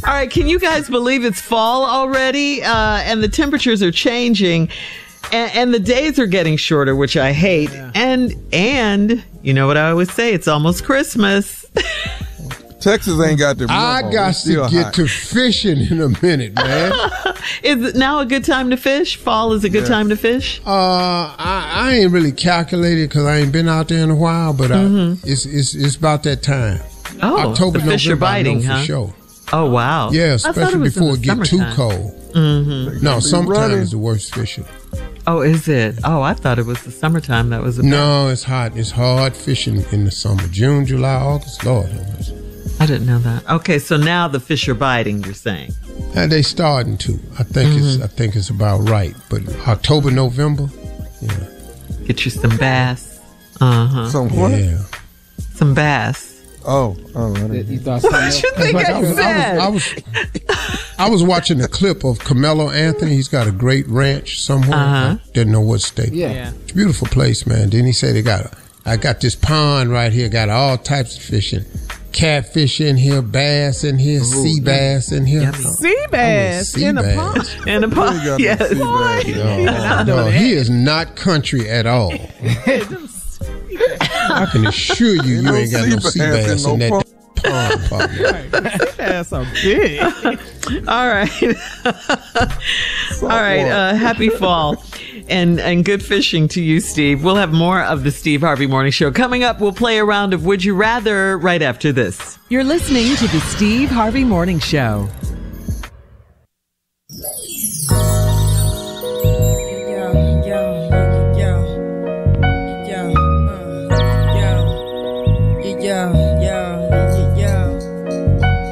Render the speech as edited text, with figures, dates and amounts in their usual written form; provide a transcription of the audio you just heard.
All right, can you guys believe it's fall already? And the temperatures are changing, and the days are getting shorter, which I hate. Yeah. And you know what I always say? It's almost Christmas. Texas ain't got the. I got to get to fishing in a minute, man. Is it now a good time to fish? Fall is a good time to fish? I ain't really calculated because I ain't been out there in a while, but it's about that time. Oh, October, the fish November, are biting, for huh? sure. Oh, wow. Yeah, especially before it get too cold. Mm-hmm. No, summertime is the worst fishing. Oh, is it? Oh, I thought it was the summertime that was the best. No, it's hot. It's hard fishing in the summer. June, July, August. Lord have mercy. I didn't know that. Okay, so now the fish are biting, you're saying? They starting to. I think it's about right. But October, November, yeah. Get you some bass. Uh-huh. Some what? Yeah. Some bass. Oh. You thought what you think I said? I was watching a clip of Carmelo Anthony. He's got a great ranch somewhere. I didn't know what state. Yeah. It's a beautiful place, man. Then he said I got this pond right here, got all types of fishing. Catfish in here, bass in here, sea bass in here. Sea bass in a pond? In a pond, yes. No, he is not country at all. I can assure you ain't got no sea bass in that pond, partner. Sea bass are big. All right. All right. Happy fall. And good fishing to you, Steve. We'll have more of the Steve Harvey Morning Show. Coming up, we'll play a round of Would You Rather right after this. You're listening to the Steve Harvey Morning Show.